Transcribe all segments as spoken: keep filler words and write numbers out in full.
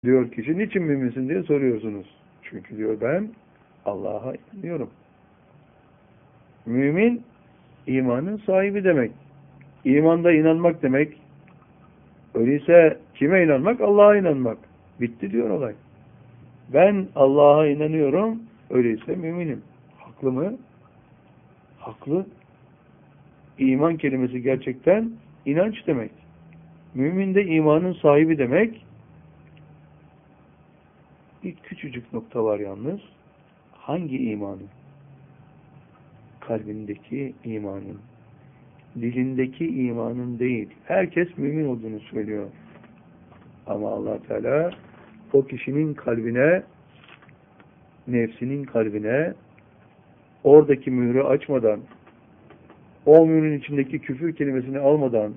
Diyor kişi, niçin müminsin diye soruyorsunuz. Çünkü diyor ben Allah'a inanıyorum. Mümin, imanın sahibi demek. İmanda inanmak demek. Öyleyse kime inanmak? Allah'a inanmak. Bitti diyor olay. Ben Allah'a inanıyorum, öyleyse müminim. Haklı mı? Haklı. İman kelimesi gerçekten inanç demek. Mümin de imanın sahibi demek. Bir küçücük nokta var yalnız. Hangi imanın? Kalbindeki imanın. Dilindeki imanın değil. Herkes mümin olduğunu söylüyor. Ama Allah Teala o kişinin kalbine, nefsinin kalbine oradaki mührü açmadan, o mührün içindeki küfür kelimesini almadan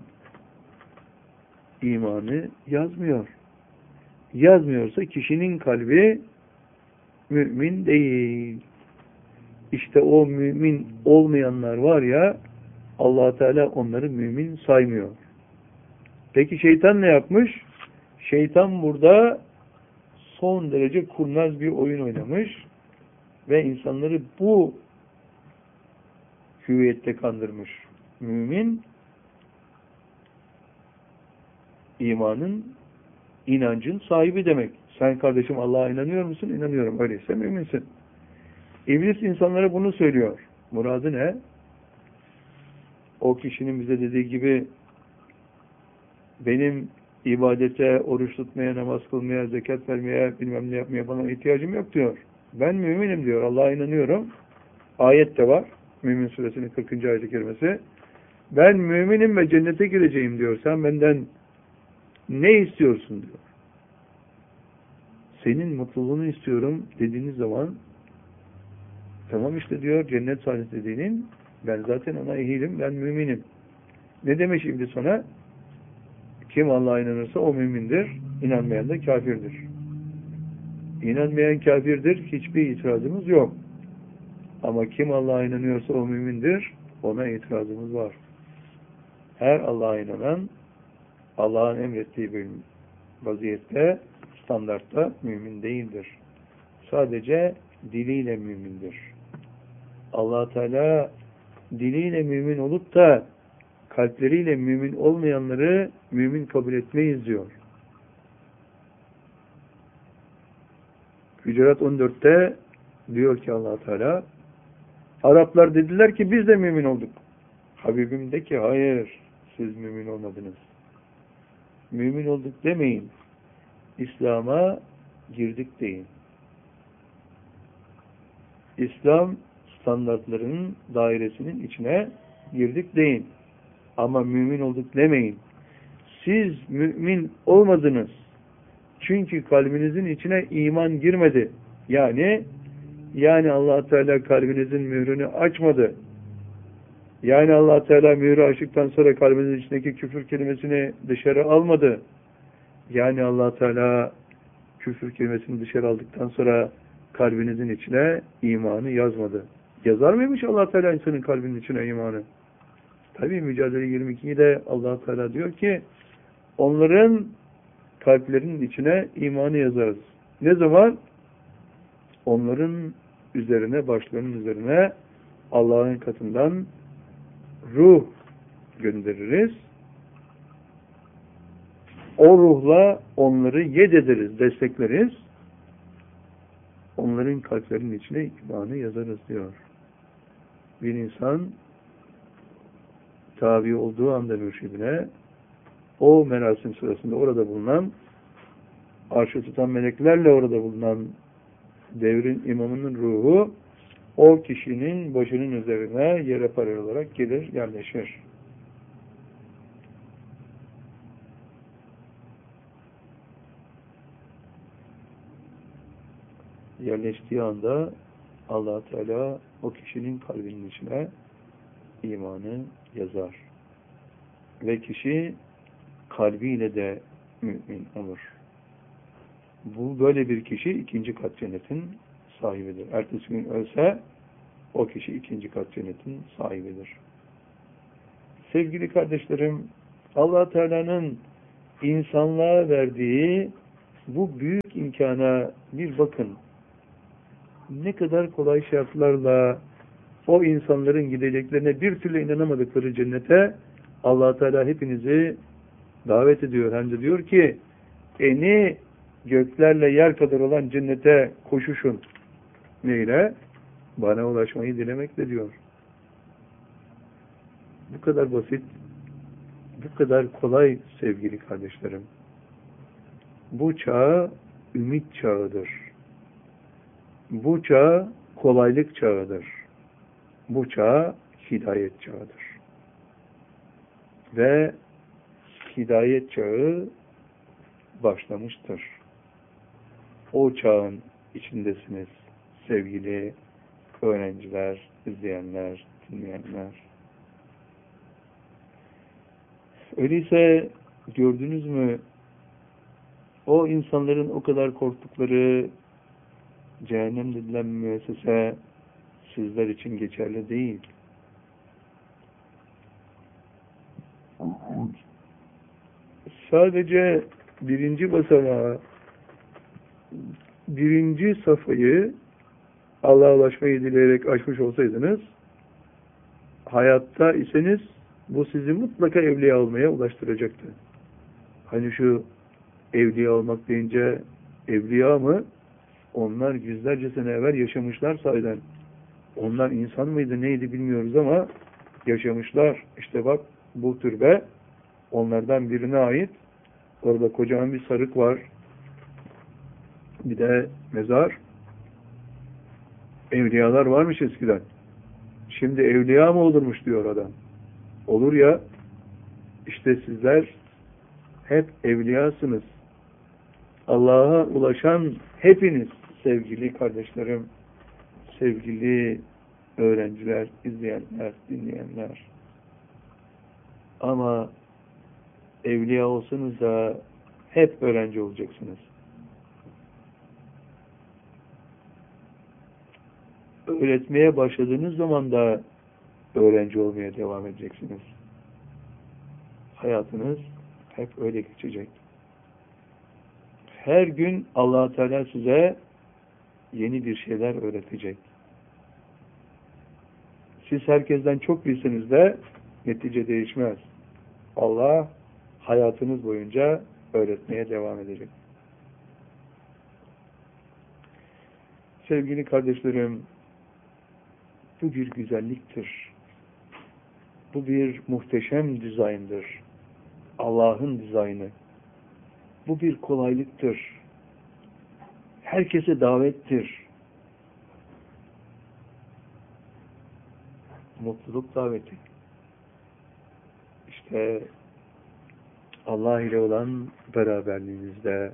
imanı yazmıyor. Yazmıyorsa kişinin kalbi mümin değil. İşte o mümin olmayanlar var ya, Allah Teala onları mümin saymıyor. Peki şeytan ne yapmış? Şeytan burada son derece kurnaz bir oyun oynamış ve insanları bu hüviyette kandırmış. Mümin, imanın, inancın sahibi demek. Sen kardeşim Allah'a inanıyor musun? İnanıyorum. Öyleyse müminsin. İblis insanlara bunu söylüyor. Muradı ne? O kişinin bize dediği gibi benim ibadete, oruç tutmaya, namaz kılmaya, zekat vermeye, bilmem ne yapmaya bana ihtiyacım yok diyor. Ben müminim diyor. Allah'a inanıyorum. Ayet de var. Mümin suresinin kırkıncı ayet-i kerimesi. Ben müminim ve cennete gireceğim diyor. Sen benden ne istiyorsun diyor. Senin mutluluğunu istiyorum dediğiniz zaman tamam işte diyor cennet sahip dediğinin ben zaten ona ehilim, ben müminim. Ne demiş İblis ona? Kim Allah'a inanırsa o mümindir, inanmayan da kafirdir. İnanmayan kafirdir, hiçbir itirazımız yok. Ama kim Allah'a inanıyorsa o mümindir, ona itirazımız var. Her Allah'a inanan, Allah'ın emrettiği bir vaziyette, standartta mümin değildir. Sadece diliyle mümindir. Allah Teala diliyle mümin olup da kalpleriyle mümin olmayanları mümin kabul etmeyiz diyor. Hücurat on dörtte diyor ki Allah Teala, Araplar dediler ki biz de mümin olduk. Habibim de ki hayır, siz mümin olmadınız. Mümin olduk demeyin. İslam'a girdik deyin. İslam standartlarının dairesinin içine girdik deyin. Ama mümin olduk demeyin. Siz mümin olmadınız. Çünkü kalbinizin içine iman girmedi. Yani yani Allah Teala kalbinizin mührünü açmadı. Yani Allah Teala mührü açtıktan sonra kalbinizin içindeki küfür kelimesini dışarı almadı. Yani Allah Teala küfür kelimesini dışarı aldıktan sonra kalbinizin içine imanı yazmadı. Yazar mıymış Allah Teala insanın kalbinin içine imanı? Tabii Mücadele yirmi iki'de Allah Teala diyor ki onların kalplerinin içine imanı yazarız. Ne zaman? Onların üzerine, başlarının üzerine Allah'ın katından ruh göndeririz. O ruhla onları yed ederiz, destekleriz. Onların kalplerinin içine imanı yazarız diyor. Bir insan tabi olduğu anda mürşidine o merasim sırasında orada bulunan arşı tutan meleklerle orada bulunan devrin imamının ruhu o kişinin başının üzerine yere paralel olarak gelir, yerleşir. Yerleştiği anda Allah Teala o kişinin kalbinin içine imanı yazar. Ve kişi kalbiyle de mümin olur. Bu böyle bir kişi ikinci kat cennetin sahibidir. Ertesi gün ölse o kişi ikinci kat cennetin sahibidir. Sevgili kardeşlerim, Allah Teala'nın insanlığa verdiği Bu büyük imkana bir bakın. Ne kadar kolay şartlarla o insanların gideceklerine bir türlü inanamadıkları cennete Allah Teala hepinizi davet ediyor. Hem de diyor ki eni göklerle yer kadar olan cennete koşuşun. Neyle? Bana ulaşmayı dilemekle diyor. Bu kadar basit, bu kadar kolay sevgili kardeşlerim. Bu çağ ümit çağıdır. Bu çağ kolaylık çağıdır. Bu çağ hidayet çağıdır. Ve hidayet çağı başlamıştır. O çağın içindesiniz sevgili öğrenciler, izleyenler, dinleyenler. Öyleyse gördünüz mü o insanların o kadar korktukları cehennem denilen müessese sizler için geçerli değil. Sadece birinci basamağı, birinci safhayı Allah'a ulaşmayı dileyerek açmış olsaydınız, hayatta iseniz bu sizi mutlaka evliya olmaya ulaştıracaktı. Hani şu evliya olmak deyince evliya mı? Onlar yüzlerce sene evvel yaşamışlar sahiden. Onlar insan mıydı neydi bilmiyoruz ama yaşamışlar. İşte bak bu türbe onlardan birine ait. Orada kocaman bir sarık var. Bir de mezar. Evliyalar varmış eskiden. Şimdi evliya mı olurmuş diyor adam. Olur ya, işte sizler hep evliyasınız. Allah'a ulaşan hepiniz sevgili kardeşlerim, sevgili öğrenciler, izleyenler, dinleyenler. Ama evliya olsanız da hep öğrenci olacaksınız. Öğretmeye başladığınız zaman da öğrenci olmaya devam edeceksiniz. Hayatınız hep öyle geçecek. Her gün Allah Teala size yeni bir şeyler öğretecek. Siz herkesten çok bilseniz de netice değişmez. Allah hayatınız boyunca öğretmeye devam edecek. Sevgili kardeşlerim, bu bir güzelliktir. Bu bir muhteşem dizayndır. Allah'ın dizaynı. Bu bir kolaylıktır. Herkese davettir. Mutluluk daveti. İşte Allah ile olan beraberliğinizde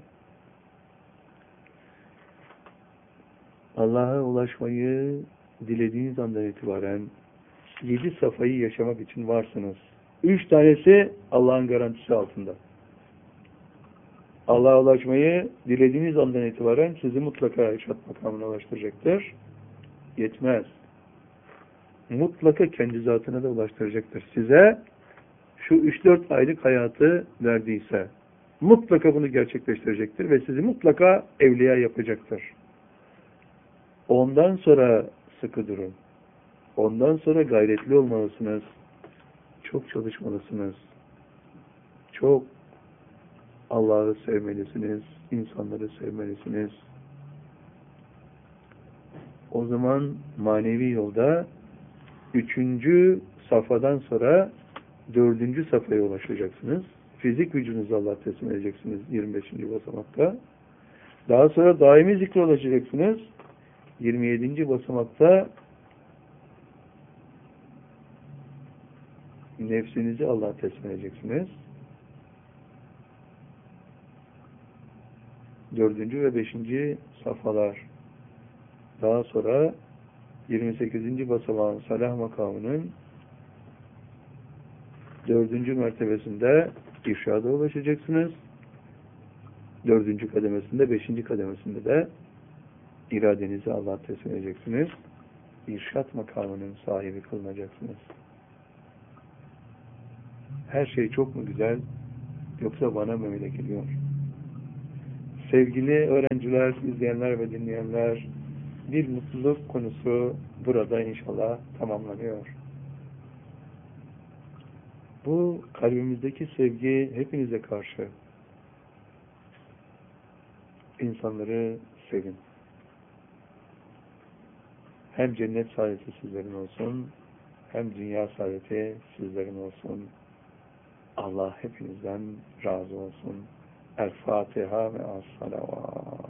Allah'a ulaşmayı dilediğiniz andan itibaren yedi safhayı yaşamak için varsınız. Üç tanesi Allah'ın garantisi altında. Allah'a ulaşmayı dilediğiniz andan itibaren sizi mutlaka irşad makamına ulaştıracaktır. Yetmez. Mutlaka kendi zatına da ulaştıracaktır. Size şu üç dört aylık hayatı verdiyse mutlaka bunu gerçekleştirecektir ve sizi mutlaka evliya yapacaktır. Ondan sonra sıkı durun. Ondan sonra gayretli olmalısınız. Çok çalışmalısınız. Çok Allah'ı sevmelisiniz. İnsanları sevmelisiniz. O zaman manevi yolda üçüncü safhadan sonra dördüncü safhaya ulaşacaksınız. Fizik vücudunuzu Allah'a teslim edeceksiniz yirmi beşinci basamakta. Daha sonra daimi zikre ulaşacaksınız. yirmi yedinci basamakta nefsinizi Allah'a teslim edeceksiniz. Dördüncü ve beşinci safhalar. Daha sonra yirmi sekizinci basamağın salah makamının dördüncü mertebesinde irşada ulaşacaksınız. Dördüncü kademesinde, beşinci kademesinde de iradenizi Allah'a teslim edeceksiniz. İrşat makamının sahibi kılınacaksınız. Her şey çok mu güzel, yoksa bana mı öyle geliyor? Sevgili öğrenciler, izleyenler ve dinleyenler, bir mutluluk konusu burada inşallah tamamlanıyor. Bu kalbimizdeki sevgi hepinize karşı. İnsanları sevin. Hem cennet saadeti sizlerin olsun, hem dünya saadeti sizlerin olsun. Allah hepinizden razı olsun. El Fatiha ve Es-Salavat.